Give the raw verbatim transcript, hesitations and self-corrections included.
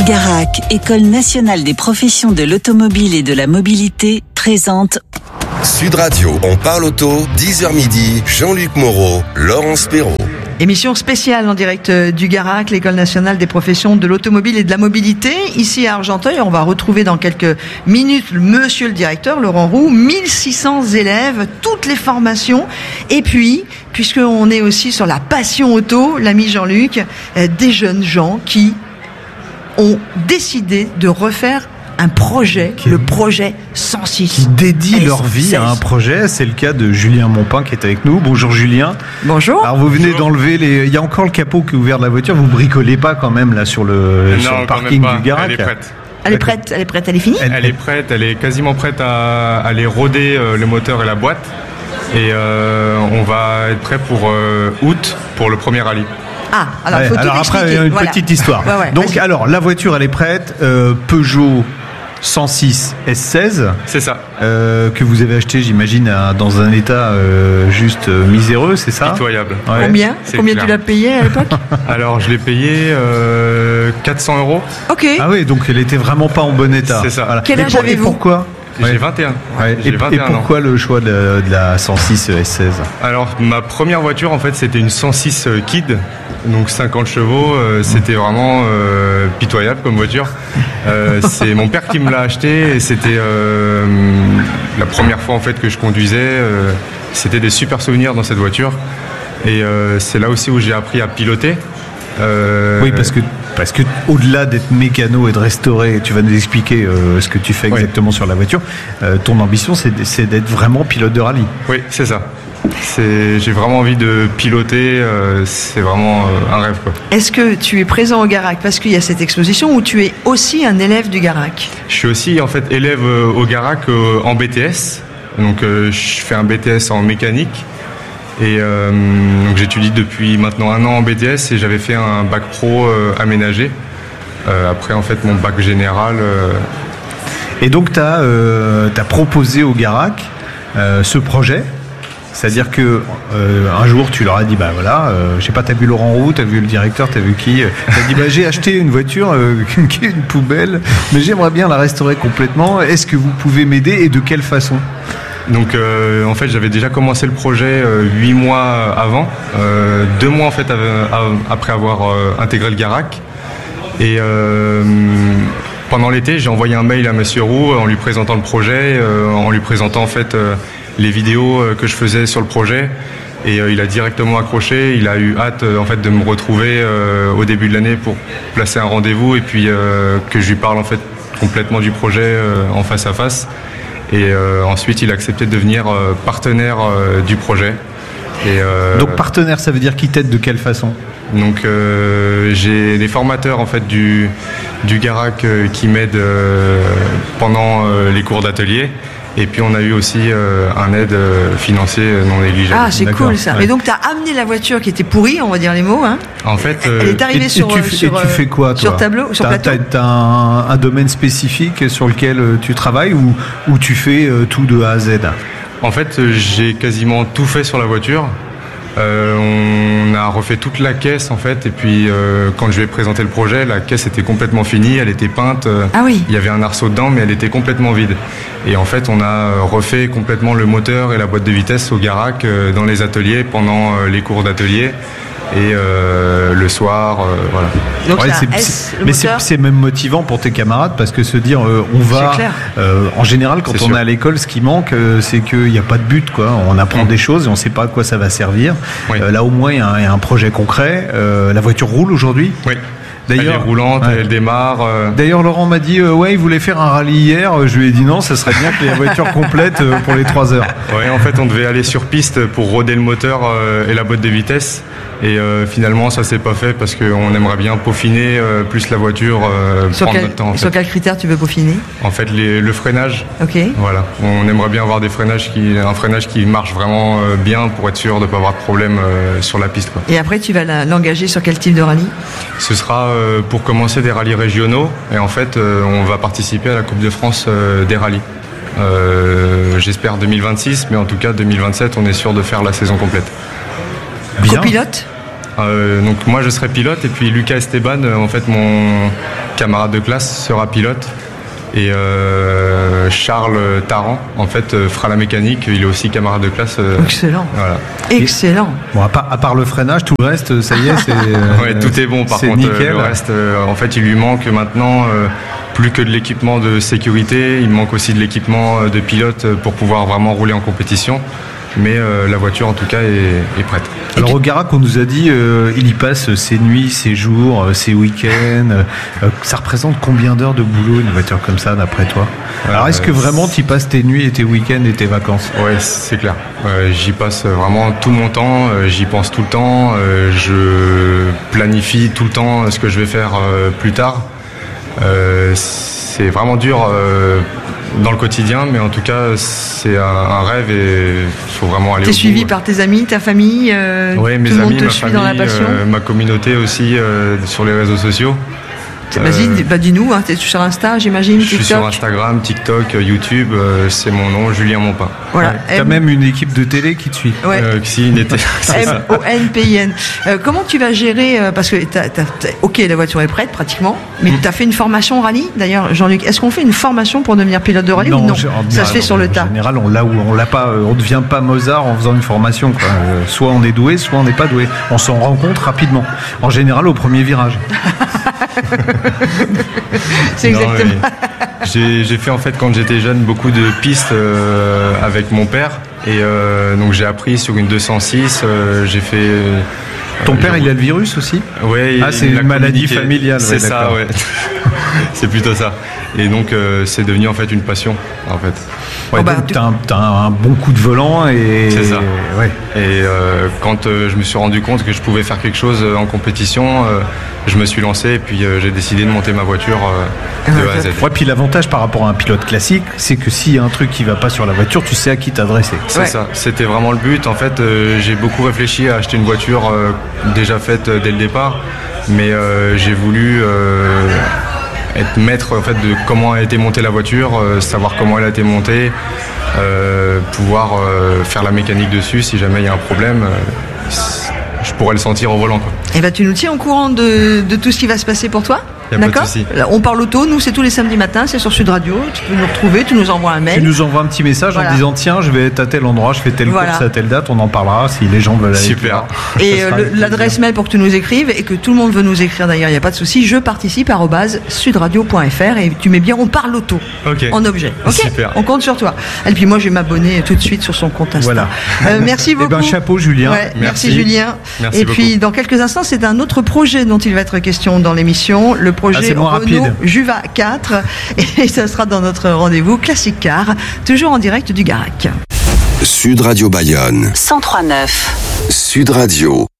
Garac, École nationale des professions de l'automobile et de la mobilité, présente Sud Radio, on parle auto, dix heures midi, Jean-Luc Moreau, Laurence Perrault. Émission spéciale en direct du Garac, l'École nationale des professions de l'automobile et de la mobilité. Ici à Argenteuil, on va retrouver dans quelques minutes monsieur le directeur, Laurent Roux, mille six cents élèves, toutes les formations. Et puis, puisqu'on est aussi sur la passion auto, l'ami Jean-Luc, des jeunes gens qui ont décidé de refaire un projet, qui, le projet cent six. Qui dédient leur vie à un projet. C'est le cas de Julien Monpin qui est avec nous. Bonjour Julien. Bonjour. Alors vous venez Bonjour. d'enlever les... Il y a encore le capot qui est ouvert de la voiture. Vous bricolez pas quand même là sur le, non, sur le parking du Garac. Elle est prête. Elle est prête, elle est prête, elle est finie. Elle, elle est prête, elle est quasiment prête à aller roder euh, le moteur et la boîte. Et euh, on va être prêt pour euh, août pour le premier rallye. Ah, alors, ouais, faut alors tout après, une voilà. petite histoire. Ouais, ouais, Donc, vas-y. alors, la voiture, elle est prête. Euh, Peugeot cent six S seize. C'est ça. Euh, que vous avez acheté, j'imagine, à, dans un état euh, juste euh, miséreux, c'est ça ? Pitoyable. Ouais. Combien Combien clair. tu l'as payé à l'époque ? Alors, je l'ai payé euh, quatre cents euros. Ok. Ah oui, donc elle était vraiment pas en bon état. C'est ça. Voilà. Quel âge avez-vous ? Pourquoi ? J'ai vingt et un. Ouais. J'ai vingt et, et pourquoi ans. le choix de, de la cent six S seize ? Alors, ma première voiture, en fait, c'était une cent six Kid, donc cinquante chevaux. Euh, c'était vraiment euh, pitoyable comme voiture. Euh, c'est mon père qui me l'a acheté et c'était euh, la première fois en fait que je conduisais. Euh, c'était des super souvenirs dans cette voiture. Et euh, c'est là aussi où j'ai appris à piloter. Euh, oui, parce que parce que au-delà d'être mécano et de restaurer, tu vas nous expliquer euh, ce que tu fais exactement oui. sur la voiture. Euh, ton ambition, c'est, c'est d'être vraiment pilote de rallye. Oui, c'est ça. C'est, j'ai vraiment envie de piloter. Euh, c'est vraiment euh, un rêve, quoi. Est-ce que tu es présent au Garac parce qu'il y a cette exposition ou tu es aussi un élève du Garac ? Je suis aussi en fait élève euh, au Garac euh, en B T S. Donc euh, je fais un B T S en mécanique. Et euh, donc j'étudie depuis maintenant un an en B T S et j'avais fait un bac pro euh, aménagé. Euh, après en fait mon bac général. Euh... Et donc tu as euh, proposé au Garac euh, ce projet. C'est-à-dire que euh, un jour tu leur as dit bah voilà, euh, je sais pas, t'as vu Laurent Roux, t'as vu le directeur, t'as vu qui, t'as dit bah j'ai acheté une voiture euh, qui est une poubelle, mais j'aimerais bien la restaurer complètement. Est-ce que vous pouvez m'aider et de quelle façon ? Donc euh, en fait j'avais déjà commencé le projet huit euh, mois avant, euh, deux mois en fait av- av- après avoir euh, intégré le Garac. Et euh, pendant l'été j'ai envoyé un mail à Monsieur Roux en lui présentant le projet, euh, en lui présentant en fait euh, les vidéos euh, que je faisais sur le projet. Et euh, il a directement accroché, il a eu hâte euh, en fait de me retrouver euh, au début de l'année pour placer un rendez-vous et puis euh, que je lui parle en fait complètement du projet euh, en face à face. Et euh, ensuite, il a accepté de devenir euh, partenaire euh, du projet. Et, euh, donc partenaire, ça veut dire qu'il t'aide de quelle façon ? Donc euh, j'ai les formateurs en fait du du Garac euh, qui m'aident euh, pendant euh, les cours d'atelier. Et puis on a eu aussi euh, un aide euh, financier non négligeable. Ah, c'est D'accord. cool ça. Ouais. Et donc tu as amené la voiture qui était pourrie, on va dire les mots. Hein. En fait, euh, elle est arrivée et, sur, et tu, fais, sur, et tu fais quoi, toi ? Sur tableau, sur t'as, plateau. T'as, t'as un, un domaine spécifique sur lequel tu travailles ou, ou tu fais euh, tout de A à Z ? En fait, j'ai quasiment tout fait sur la voiture. Euh, on a refait toute la caisse en fait et puis euh, quand je lui ai présenté le projet, la caisse était complètement finie, elle était peinte, euh, ah oui. il y avait un arceau dedans mais elle était complètement vide. Et en fait on a refait complètement le moteur et la boîte de vitesse au Garac euh, dans les ateliers pendant euh, les cours d'atelier. Et euh, le soir, euh, voilà. Donc ouais, c'est c'est, S, mais c'est, c'est même motivant pour tes camarades parce que se dire euh, on va, euh, en général quand c'est on sûr. est à l'école, ce qui manque, euh, c'est qu'il n'y a pas de but, quoi. On apprend mmh. des choses et on ne sait pas à quoi ça va servir. Oui. Euh, là au moins il y, y a un projet concret. Euh, la voiture roule aujourd'hui. Oui. D'ailleurs, elle est roulante, ouais. elle démarre. Euh... D'ailleurs, Laurent m'a dit, euh, ouais, il voulait faire un rallye hier. Je lui ai dit non, ça serait bien qu'il y ait la voiture complète euh, pour les trois heures. Ouais, en fait, on devait aller sur piste pour roder le moteur euh, et la boîte de vitesse. Et euh, finalement, ça s'est pas fait parce qu'on aimerait bien peaufiner euh, plus la voiture, euh, sur prendre quel, notre temps. En sur fait. Quels critères tu veux peaufiner ? En fait, les, le freinage. Ok. Voilà. On aimerait bien avoir des freinages qui, un freinage qui marche vraiment euh, bien pour être sûr de ne pas avoir de problème euh, sur la piste, quoi. Et après, tu vas la, l'engager sur quel type de rallye ? Ce sera euh, pour commencer des rallyes régionaux et en fait, euh, on va participer à la Coupe de France euh, des rallyes. Euh, j'espère deux mille vingt-six, mais en tout cas deux mille vingt-sept, on est sûr de faire la saison complète. Bien. Copilote ? Euh, donc moi je serai pilote et puis Lucas Esteban, euh, en fait mon camarade de classe, sera pilote. Et euh, Charles Tarrant, en fait, euh, fera la mécanique. Il est aussi camarade de classe. Euh, Excellent. Voilà. Excellent. Bon, à part, à part le freinage, tout le reste, ça y est, c'est. Euh, ouais, tout est bon. Par c'est contre, nickel. euh, le reste, euh, en fait, il lui manque maintenant euh, plus que de l'équipement de sécurité. Il manque aussi de l'équipement de pilote pour pouvoir vraiment rouler en compétition. Mais euh, la voiture, en tout cas, est, est prête. Alors au Garac, on nous a dit, euh, il y passe ses nuits, ses jours, euh, ses week-ends. Euh, ça représente combien d'heures de boulot une voiture comme ça, d'après toi? Alors est-ce que vraiment tu y passes tes nuits et tes week-ends et tes vacances? Ouais, c'est clair. Euh, j'y passe vraiment tout mon temps. Euh, j'y pense tout le temps. Euh, je planifie tout le temps ce que je vais faire euh, plus tard. Euh, c'est vraiment dur. Euh, dans le quotidien, mais en tout cas c'est un, un rêve et il faut vraiment aller. T'es au suivi bout. par tes amis, ta famille, euh, ouais, mes tout le amis, monde te ma suit famille, dans la passion. euh, ma communauté aussi euh, sur les réseaux sociaux. Vas-y, Euh, bah, dis-nous, hein, t'es sur Insta, j'imagine, Je suis TikTok. sur Instagram, TikTok, YouTube, euh, c'est mon nom, Julien Monpin. Voilà. Ouais. T'as M- même une équipe de télé qui te suit. Ouais. Euh, si, il était. c'est ça. M O N P I N. Euh, comment tu vas gérer, euh, parce que t'as, t'as, t'as- ok, la voiture est prête pratiquement, mais tu as fait une formation rallye d'ailleurs, Jean-Luc. Est-ce qu'on fait une formation pour devenir pilote de rallye ou non? j'ai- en- Ça se fait non, sur le tas. En général, on l'a ou on l'a pas. euh, On ne devient pas Mozart en faisant une formation, quoi. Euh, Soit on est doué, soit on n'est pas doué. On s'en rend compte rapidement. En général, au premier virage. C'est Non, exactement. mais J'ai, j'ai fait en fait quand j'étais jeune beaucoup de pistes euh, avec mon père et euh, donc j'ai appris sur une deux cent six. Euh, j'ai fait. euh, Ton père, j'ai- il a le virus aussi? Ouais, Ah, il- c'est il a une maladie communiqué. familiale, C'est ouais, ça, d'accord. ouais. C'est plutôt ça. Et donc euh, c'est devenu en fait une passion en fait. Ouais, Oh, bah, donc tu- t'as un, t'as un bon coup de volant et. C'est ça. Ouais. Et euh, quand euh, je me suis rendu compte que je pouvais faire quelque chose euh, en compétition, euh, je me suis lancé et puis euh, j'ai décidé de monter ma voiture euh, de A à Z. Ouais, puis l'avantage par rapport à un pilote classique, c'est que s'il y a un truc qui va pas sur la voiture, tu sais à qui t'adresser. C'est Ouais. ça, c'était vraiment le but. En fait, euh, j'ai beaucoup réfléchi à acheter une voiture euh, déjà faite euh, dès le départ, mais euh, j'ai voulu euh, être maître en fait de comment a été montée la voiture, euh, savoir comment elle a été montée, euh, pouvoir euh, faire la mécanique dessus si jamais il y a un problème. euh, je pourrais le sentir au volant, quoi. Et ben tu nous tiens au courant de, de tout ce qui va se passer pour toi. Y a pas de D'accord. souci. Là, on parle auto, nous c'est tous les samedis matins, c'est sur Sud Radio. Tu peux nous retrouver, tu nous envoies un Tu mail. nous envoies un petit message Voilà. en disant tiens, je vais être à tel endroit, je fais telle Voilà. course à telle date, on en parlera si les gens veulent aller. Super. plus loin. Et Ça euh, sera le- avec l'adresse plaisir. mail pour que tu nous écrives et que tout le monde veut nous écrire d'ailleurs, il n'y a pas de souci. Je participe arobase sudradio point f r et tu mets bien on parle auto Ok. en objet. Ok. Super. On compte sur toi. Et puis moi je vais m'abonner tout de suite sur son compte Insta. Voilà. Euh, merci Eh beaucoup. ben, chapeau, Julien. Ouais, merci. Merci. Julien. Merci et puis beaucoup. dans quelques instants, c'est un autre projet dont il va être question dans l'émission, le Ah, projet c'est moins Renault rapide. Juva quatre et ça sera dans notre rendez-vous Classic Car, toujours en direct du Garac. Sud Radio Bayonne. cent trois neuf. Sud Radio.